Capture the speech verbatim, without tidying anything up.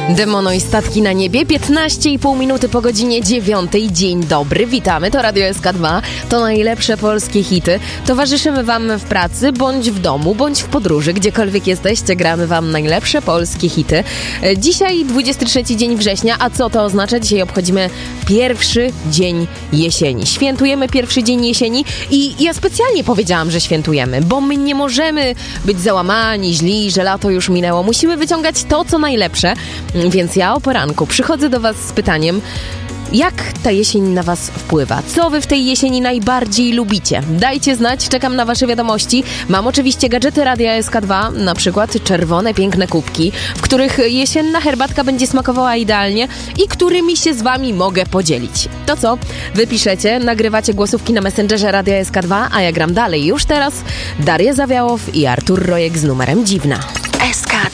Demono i statki na niebie, piętnaście i pół minuty po godzinie dziewiątej. Dzień dobry, witamy, to Radio S K dwa, to najlepsze polskie hity. Towarzyszymy wam w pracy, bądź w domu, bądź w podróży, gdziekolwiek jesteście, gramy wam najlepsze polskie hity. Dzisiaj dwudziesty trzeci dzień września, a co to oznacza? Dzisiaj obchodzimy pierwszy dzień jesieni. Świętujemy pierwszy dzień jesieni i ja specjalnie powiedziałam, że świętujemy, bo my nie możemy być załamani, źli, że lato już minęło. Musimy wyciągać to, co najlepsze. Więc ja o poranku przychodzę do was z pytaniem, jak ta jesień na was wpływa? Co wy w tej jesieni najbardziej lubicie? Dajcie znać, czekam na wasze wiadomości. Mam oczywiście gadżety Radia S K dwa, na przykład czerwone, piękne kubki, w których jesienna herbatka będzie smakowała idealnie i którymi się z wami mogę podzielić. To co? Wy piszecie, nagrywacie głosówki na Messengerze Radia S K dwa, a ja gram dalej już teraz. Daria Zawiałow i Artur Rojek z numerem Dziwna. S K